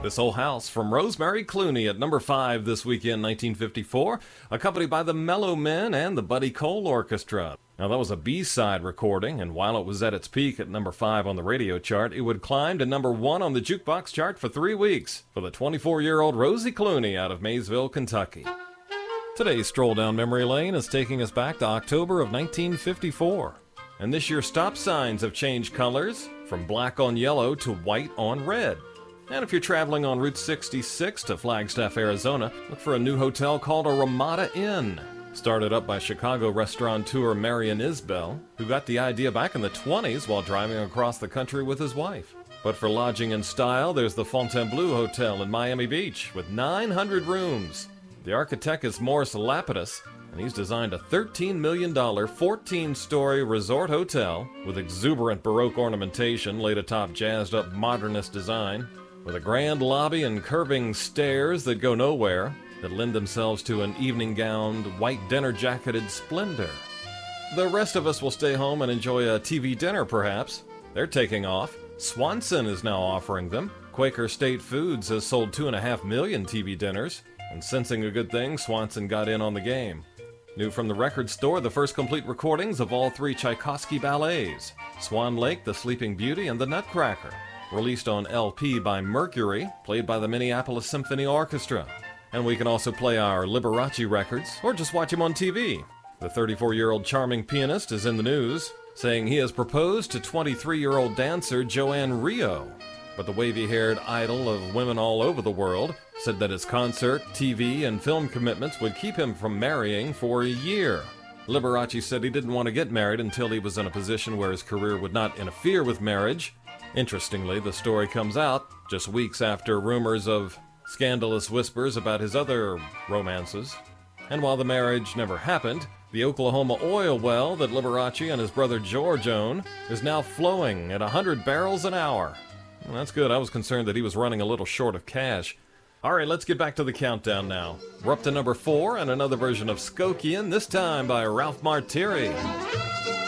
This Whole House from Rosemary Clooney at number 5 this weekend, 1954, accompanied by the Mellow Men and the Buddy Cole Orchestra. Now, that was a B-side recording, and while it was at its peak at number 5 on the radio chart, it would climb to number 1 on the jukebox chart for 3 weeks for the 24-year-old Rosie Clooney out of Maysville, Kentucky. Today's stroll down memory lane is taking us back to October of 1954. And this year, stop signs have changed colors from black on yellow to white on red. And if you're traveling on Route 66 to Flagstaff, Arizona, look for a new hotel called a Ramada Inn. Started up by Chicago restaurateur Marion Isbell, who got the idea back in the 20s while driving across the country with his wife. But for lodging and style, there's the Fontainebleau Hotel in Miami Beach with 900 rooms. The architect is Morris Lapidus, and he's designed a $13 million, 14-story resort hotel with exuberant Baroque ornamentation laid atop jazzed-up modernist design, with a grand lobby and curving stairs that go nowhere that lend themselves to an evening-gowned, white dinner-jacketed splendor. The rest of us will stay home and enjoy a TV dinner, perhaps. They're taking off. Swanson is now offering them. Quaker State Foods has sold 2.5 million TV dinners, and sensing a good thing, Swanson got in on the game. New from the record store, the first complete recordings of all 3 Tchaikovsky ballets, Swan Lake, The Sleeping Beauty, and The Nutcracker. Released on LP by Mercury, played by the Minneapolis Symphony Orchestra. And we can also play our Liberace records, or just watch him on TV. The 34-year-old charming pianist is in the news, saying he has proposed to 23-year-old dancer Joanne Rio. But the wavy-haired idol of women all over the world said that his concert, TV, and film commitments would keep him from marrying for a year. Liberace said he didn't want to get married until he was in a position where his career would not interfere with marriage. Interestingly, the story comes out just weeks after rumors of scandalous whispers about his other romances. And while the marriage never happened, the Oklahoma oil well that Liberace and his brother George own is now flowing at 100 barrels an hour. Well, that's good. I was concerned that he was running a little short of cash. All right, let's get back to the countdown now. We're up to number 4 and another version of Skokian, this time by Ralph Martiri.